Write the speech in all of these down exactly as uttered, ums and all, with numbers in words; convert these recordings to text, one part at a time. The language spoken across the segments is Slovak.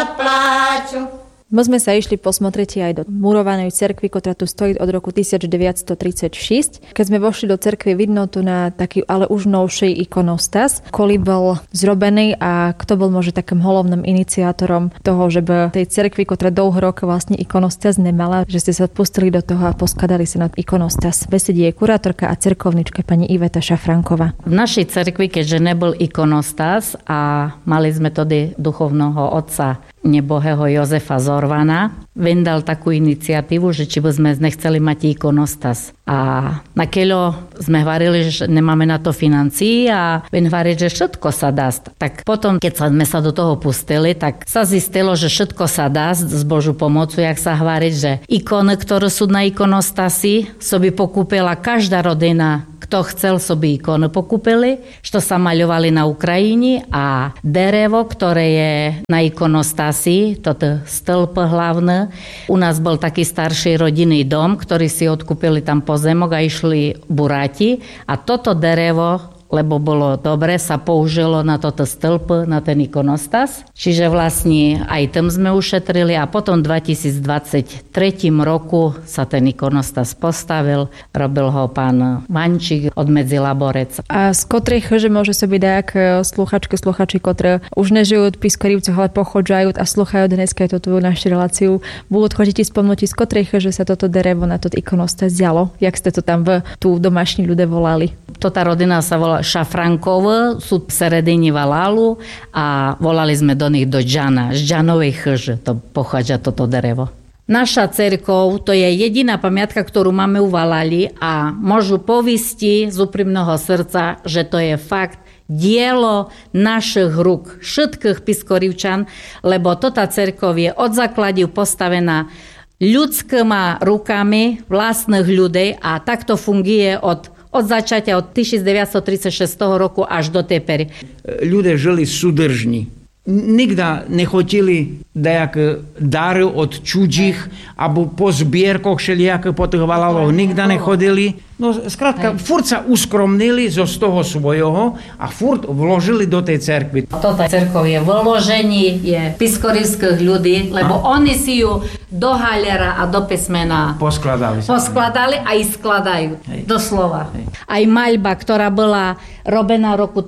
pláču. My sme sa išli posmotriť aj do murovanej cerkvy, ktorá tu stojí od roku devätnásťtridsaťšesť. Keď sme vošli do cerkvy, vidno tu na taký ale už novší ikonostas, koli bol zrobený a kto bol možno takým hlavným iniciátorom toho, že by tej cerkvi, ktorá dlho rokov vlastne ikonostas nemala, že ste sa pustili do toho a poskladali sa na ikonostas. Besedí je kurátorka a cerkovnička pani Iveta Šafranková. V našej cerkvi, keďže nebol ikonostas a mali sme tedy duchovného otca nebohého Jozefa Zorvana, ven dal takú iniciatívu, že či by sme nechceli mať ikonostas. A na keľo sme hovorili, že nemáme na to financií a ven hovorili, že všetko sa dá. Tak potom, keď sme sa do toho pustili, tak sa zistilo, že všetko sa dá s Božou pomocou, jak sa hovorí, že ikony, ktoré sú na ikonostasi, soby pokúpila každá rodina, kto chcel, soby ikony pokúpili, što sa maľovali na Ukrajini a derevo, ktoré je na ikonostasi, toto stĺp hlavný. U nás bol taký starší rodinný dom, ktorý si odkúpili tam pozemok a išli buráti a toto derevo, lebo bolo dobre, sa použilo na toto stĺp, na ten ikonostas. Čiže vlastne aj tam sme ušetrili a potom v dvetisícdvadsaťtri roku sa ten ikonostas postavil. Robil ho pán Vančík od Medzilaborec. A z ktorých, že môže sa byť dajak sluchačky, sluchači, ktoré už nežijú v Piskorivcoch, ale pochodžajú a sluchajú dneska aj túto našu reláciu, budú choditi spomnúť, z ktorých, že sa toto derevo na toto ikonostas zjalo. Jak ste to tam v tú domášni ľudia volali? Tota rodina sa volá Šafrankov, sú v seredini Valalu a volali sme do nich do Džana. Z Džanovej chyže to pochádza toto derevo. Naša cerkov to je jediná pamiatka, ktorú máme u Valali a môžu povisti z úprimného srdca, že to je fakt dielo našich rúk, všetkých Piskorivčan, lebo tota cerkov je od základu postavená ľudskými rukami vlastných ľudí a takto funguje od Od začatia od devätnásťtridsaťšesť roku až do teper. Ľudia žili súdržní. Nikda nechotili dajak dary od čudžích, alebo po zbierkoch všelijakých po tých valaloch. Nikda nechodili. No skrátka, furt sa uskromnili zo z toho svojho a furt vložili do tej cerkvy. Toto cerkov je vložení je piskorivských ľudí, lebo a? oni si ju do haliera a do písmena poskladali, poskladali a i skladajú. Hej. Doslova. Hej. Aj maľba, ktorá bola robená v roku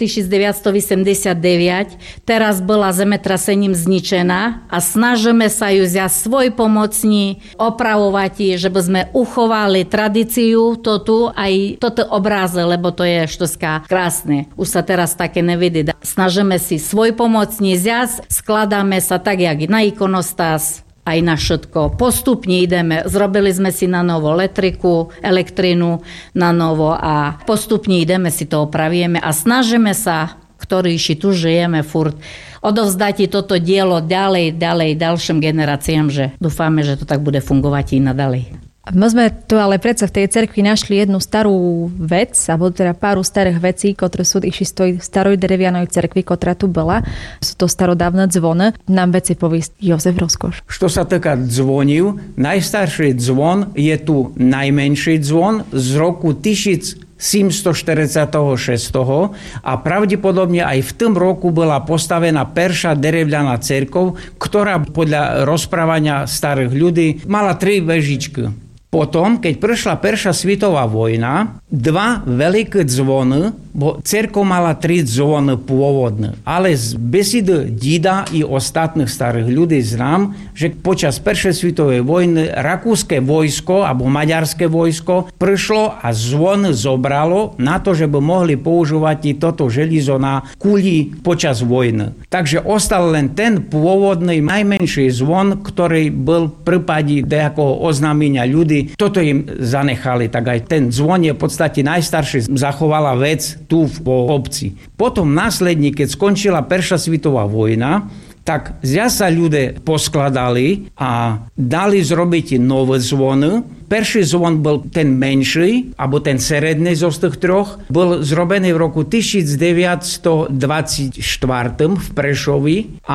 devätnásťstoosemdesiatdeväť, teraz bola zemetrasením zničená a snažíme sa ju za svoj pomocní opravovať, že by sme uchovali tradíciu to tu aj toto obráze, lebo to je štoská krásne. Už sa teraz také nevidí. Snažíme si svoj pomocní zjazd, skladáme sa tak, jak na ikonostas, aj na všetko. Postupne ideme, zrobili sme si na novo elektriku, elektrinu na novo a postupne ideme si to opravíme a snažíme sa, ktorí tu žijeme furt, odovzdať toto dielo ďalej, ďalej, ďalším generáciám, že dúfame, že to tak bude fungovať i nadalej. My sme tu ale predsa v tej cerkvi našli jednu starú vec, alebo teda páru starých vecí, ktoré sú išli z tej staroj derevianej cerkvi, ktorá tu bola. Sú to starodávne zvony. Nám veci povísť Jozef Rozkoš. Što sa týka zvoniv, najstarší zvon je tu najmenší zvon z roku tisícsedemstoštyridsaťšesť a pravdepodobne aj v tom roku bola postavená perša derevľaná cerkov, ktorá podľa rozprávania starých ľudí mala tri vežičky. Potom, keď prešla Perša svetová vojna, dva veľké zvony, bo cerkov mala tri zvony pôvodné, ale z besedy dída i ostatných starých ľudí znám, že počas Peršej svetovej vojny rakúske vojsko alebo maďarské vojsko prišlo a zvon zobralo na to, že by mohli používať i toto želizo na kuli počas vojny. Takže ostal len ten pôvodný najmenší zvon, ktorý bol v prípade nejakého oznámenia ľudí. Toto im zanechali, tak aj ten zvon je v podstate najstarší zachovala vec tu v obci. Potom následne, keď skončila Perša svetová vojna, tak zasa ľudia poskladali a dali zrobiť nové zvony. Perší zvon bol ten menší, alebo ten seredný zo z tých troch, bol zrobený v roku devätnásťdvadsaťštyri v Prešovi a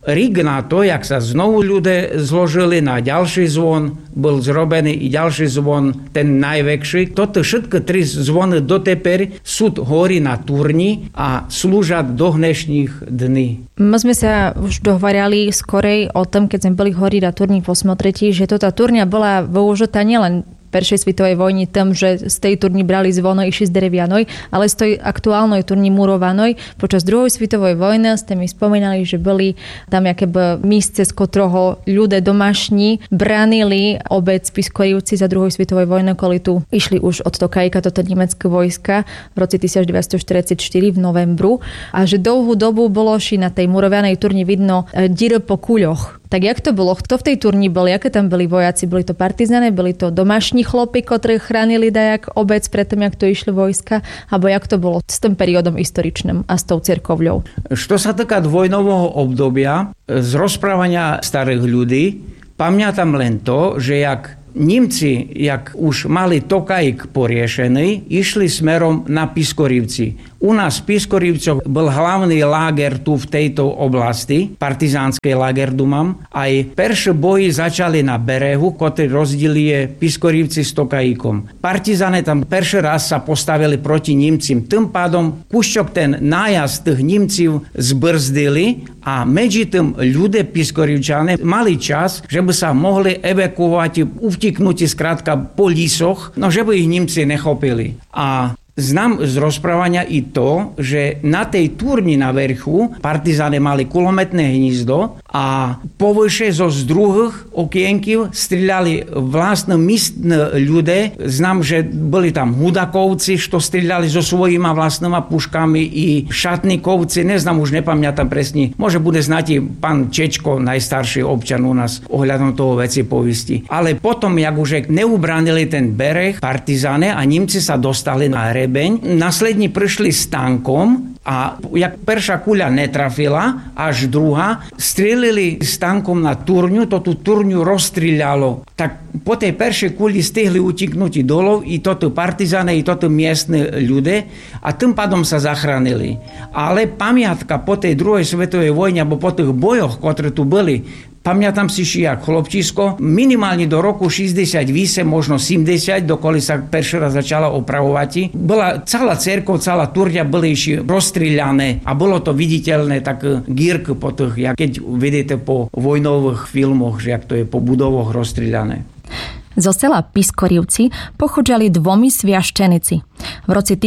rík na to, jak sa znovu ľudia zložili na ďalší zvon, bol zrobený i ďalší zvon, ten najväčší. Toto všetko tri zvony doteper sú hory na turni a slúžia do dnešných dní. My sme sa už dohovárali skorej o tom, keď sme boli horí na turni v osmotretí, že to tá turňa bola využitá nielen Prvej svetovej vojny tým, že z tej turni brali zvono išli z derevianoj, ale z tej aktuálnej turni murovanoj. Počas druhej svetovej vojny ste mi spomínali, že boli tam jakéby místce, z ktorého ľudia domašní bránili obec Piskorivci za druhej svetovej vojny, kvôli tu išli už od Tokajka, toto nemecké vojska v roce devätnásťstoštyridsaťštyri v novembru a že dlhú dobu bolo ši na tej murovanej turni vidno díry po kuľoch. Tak jak to bolo? Kto v tej turni boli? Aké tam byli vojaci? Boli to partizáne? Boli to domašní chlopy, ktorí chránili dajak obec predtým, jak to išli vojska? Alebo jak to bolo s tým periódom historičným a s tou cirkovľou? Što sa týka dvojnového obdobia, z rozprávania starých ľudí, pamätám len to, že jak Nímci, jak už mali Tokajk poriešený, išli smerom na Piskorivci. U nás v Piskorivcoch bol hlavný láger tu v tejto oblasti, partizánskej láger Dumam. Aj peršie boji začali na berehu, ktorý rozdieluje Piskorivci s Tokajkom. Partizáne tam perší raz sa postavili proti Nímcim. Tým pádom kušťok ten nájazd tých Nímciv zbrzdili a medzi tým ľudia Piskorivčané mali čas, že by sa mohli evakuovať, utiknúť skrátka po lísoch, no že by ich Nímci nechopili. A znam z rozprávania i to, že na tej turni na verchu partizáne mali kulometné hnízdo a povyše zo z druhých okienkів strieľali vlastne místne ľudia. Znam, že boli tam hudakovci, što strieľali so svojimi vlastnými puškami i šatníkovci, neznám, už nepamätám presne. Môže bude znať pán Čečko, najstarší občan u nás, ohľadom toho veci povisti. Ale potom, jak už neubránili ten bereh partizáne a Nímci sa dostali na hrebeň, následne prišli s tankom a jak perša kuľa netrafila, až druhá, strelili s tankom na turňu, to tú turňu rozstrieľalo. Tak po tej peršej kuli stihli utiknúť dolov i toto partizáne, i toto miestne ľudia a tým pádom sa zachránili. Ale pamiatka po tej druhej svetovej vojne, alebo po tých bojoch, ktoré tu boli, pamätám si, že jak chlopčisko, minimálne do roku šesťdesiatosem, možno sedemdesiat, dokoli sa perší raz začala opravovať. Bola celá cerkev, celá turňa boli ešte rozstrieľané a bolo to viditeľné tak gírk po tých, jak keď vidíte po vojnových filmoch, že jak to je po budovoch rozstrieľané. Zo sela Piskorivci pochodžali dvomi sviaščenici. V roci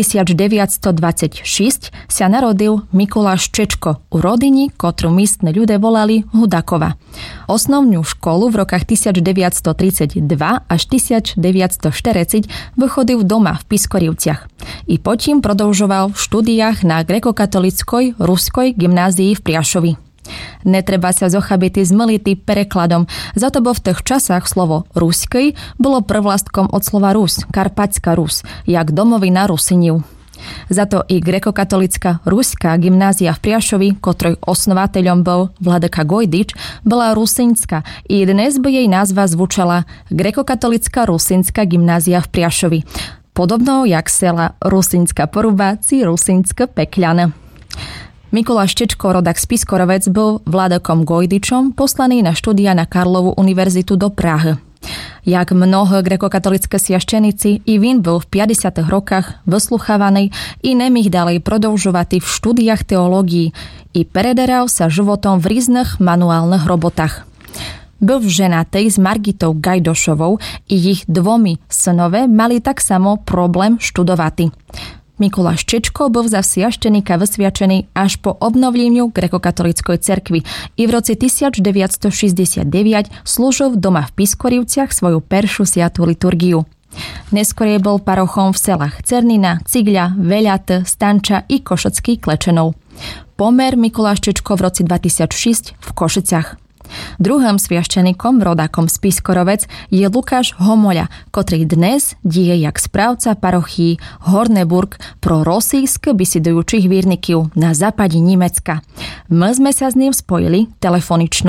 devätnásťstodvadsaťšesť sa narodil Mikuláš Čečko u rodiny, ktorú místne ľudia volali Hudakova. Osnovnú školu v rokách devätnásťstotridsaťdva až devätnásťstoštyridsať vychodil doma v Piskorivciach. I potom prodĺžoval v štúdiách na grekokatolíckej ruskej gymnázii v Priašovi. Netreba sa zochabiť zmlitý prekladom, za to bo v tých časách slovo ruskej bolo prvlastkom od slova Rus, Karpatská Rus, jak domovina Rusiniu. Za to i grekokatolická ruská gymnázia v Priašovi, ktorej osnovateľom bol Vladika Gojdič, bola rusinská i dnes by jej názva zvučala grekokatolická rusinská gymnázia v Priašovi. Podobno jak sela Rusinská Poruba či Rusinské Pekľane. Mikuláš Čečko, rodak z Piskorovec, bol Vladakom Gojdičom poslaný na štúdia na Karlovu univerzitu do Prahy. Jak mnoho grekokatolické sviaščenici, i vin bol v päťdesiatych rokách vysluchávaný i nemých ďalej prodĺžovať v štúdiách teológií i prederal sa životom v rýznych manuálnych robotách. Byl ženatý s Margitou Gajdošovou i ich dvomi synové mali tak samo problém študovať. Mikuláš Čečko bol za sviaštenika vysviačený až po obnoveniu grekokatolíckej cerkvy i v roce devätnásťstošesťdesiatdeväť slúžil doma v Piskorivciach svoju peršiu sviatú liturgiu. Neskôr bol parochom v selách Cernina, Cigľa, Veľat, Stanča i Košecký Klečenov. Pomer Mikuláš Čečko v roce dvetisícšesť v Košiciach. Druhým sviaščenikom, rodákom z Piskorovec, je Lukáš Homoľa, ktorý dnes die jak správca parochii Horneburg pro rosijsk bisidujúcich viernikov na západe Nemecka. My sme sa s ním spojili telefonično.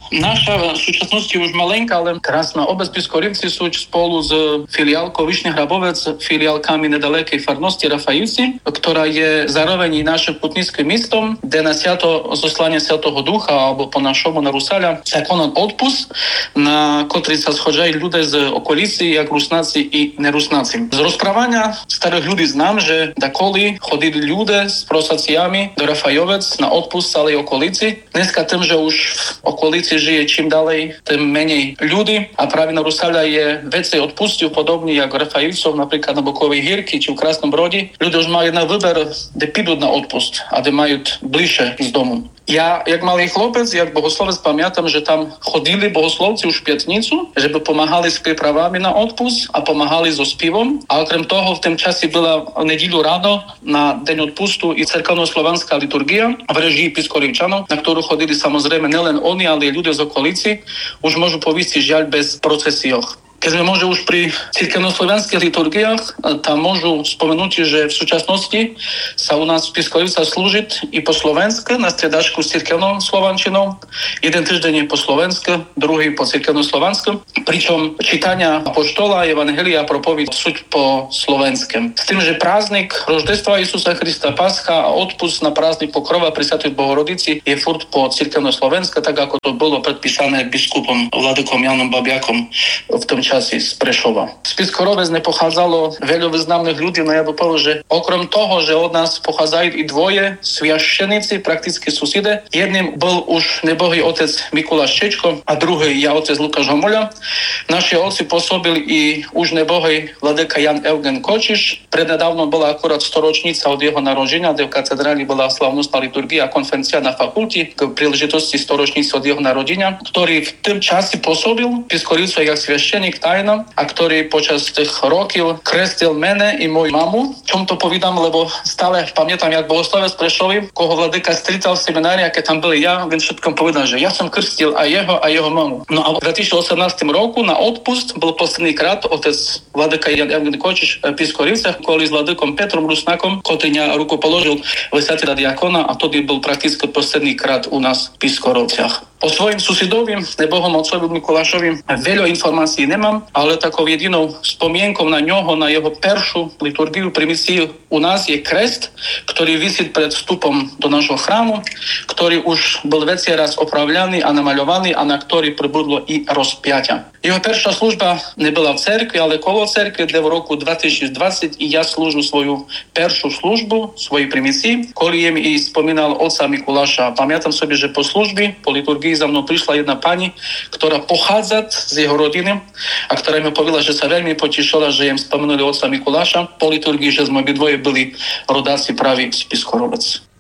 Naša v súčasnosti už malenká, ale krásna obec Piskorovci sú spolu s filiálkou Vyšný Hrabovec, filiálkami nedalekej farnosti Rafajúci, ktorá je zároveň našim putnickým místom, kde na sviato zoslanie Svätého Ducha alebo po našomu na Rusaľa sa koná odpust, na ktorý sa schodžajú ľudia z okolici, jak Rusnáci i nerusnáci. Z rozprávania starých ľudí znam, že dakoli chodili ľudia s prosaciami do Rafajovec na odpust celej okolici. Dneska tým, že už v okolici žije čím ďalej, tým menej ľudí a práve na Rusaľa je veci odpustiu podobne jak Rafajovcov, napríklad na Bokovej Hírky či v Krásnom Brode. Ľudia už majú na výber, kde pídu na odpust a kde majú bližšie z domu. Ja, jak malý chlopec, jak bohoslovec, pamätám, že tam chodili bohoslovci už v pietnicu, že by pomáhali s prípravami na odpust a pomáhali so spívom. A okrem toho v tom čase bola nedíľu ráno na deň odpustu i cerkovno-slovanská liturgia v režii Piskorivčanov, na ktorú chodili samozrejme nielen oni, ale i ľudia z okolici. Už môžu povísť žiaľ bez procesioch. Keď sme môžu už pri cirkevno-slovanských liturgiách, tam môžu spomenúť, že v súčasnosti sa u nás v Piskovicách slúžiť i po slovensku na stredačku s cirkevnou slovančinou. Jeden týždeň je po slovensku, druhý po cirkevno-slovansku. Pričom čítania apoštola, evangelia a propoveď sú po slovenskom. S tým, že prázdnik Roždestva Isusa Krista Pascha a odpust na prázdnik Pokrova pri Svätej Bohorodici je furt po cirkevno-slovensku, tak ako to bolo predpísané biskupom Vladykom Janom Babiakom v tom časi z Prešova. Z Piskorovec nepochádzalo veľa významných ľudí, no ja by povedal, že okrem toho, že od nás pochádzajú i dvoje sviaščenici, prakticky susede. Jedným bol už nebohý otec Mikuláš Čečko a druhý ja otec Lukáš Homoľa. Naši otci pôsobili i už nebohý vladyka Jan Eugen Kočiš. Prednedávno bola akurát storočnica od jeho narodenia, kde v katedráli bola slavnostná liturgia a konferencia na fakulti k príležitosti storočnice od jeho narodenia, ktorý v tom čase pôsobil v Piskorivcoch jak sviaščeník tajno a ktorý počas tých rokov krestil mene i moju mamu. Čom to povídam, lebo stále pamätám, jak bohoslovec Prešovi, koho vladyka strital v seminári, a keď tam boli ja, viem všetkom povedal, že ja som krstil aj jeho a jeho mamu. No a v dvetisícosemnástom roku na odpust bol posledný krát otec vladyka Jan Eugen Kočiš v Piskorivcach kvôli s vladykom Petrom Rusnakom, ktorý na ruku položil v svätý diakona a tedy bol prakticky posledný krát u nás v Piskorovciach. O svojim susedovi, nebohom otcovi Mikulášovi veľa informácií nemám, ale takou jedinou spomienkou na ňoho, na jeho peršu liturgiu pri misii u nás je krest, ktorý visí pred vstupom do nášho chrámu, ktorý už bol veci raz opravľaný a namaľovaný a na ktorý pribudlo i rozpiatia. Jeho perša služba nebola v cerkvi, ale kolo cerkvi, kde v roku dvetisícdvadsať i ja slúžu svoju peršu službu, svojej primisii, kvôli jem i spomínal otca Mikuláša. Pamätám sobie, že po službi, po liturgii za mnou prišla jedna pani, ktorá pochádza z jeho rodiny a ktorá mi povedala, že sa veľmi potešila, že jem spomenuli otca Mikuláša po liturgii, že sme obidvoje byli rodáci práve z Piskorovec.